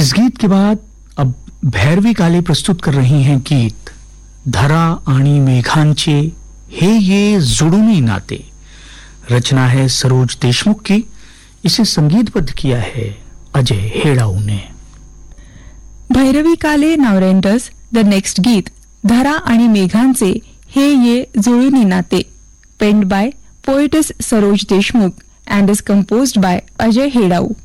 इस गीत के बाद अब भैरवी काले प्रस्तुत कर रही हैं गीत धरा आणि मेघांचे हे ये जुडुनी नाते। रचना है सरोज देशमुख की, इसे संगीतबद्ध किया है अजय हेड़ाऊ ने। भैरवी काले नाव रेंडर्स द नेक्स्ट गीत धरा आणि मेघांचे हे ये जुळुनी नाते, पेन्ड bye poetess Saroj Deshmukh and is composed by Ajay Hedau.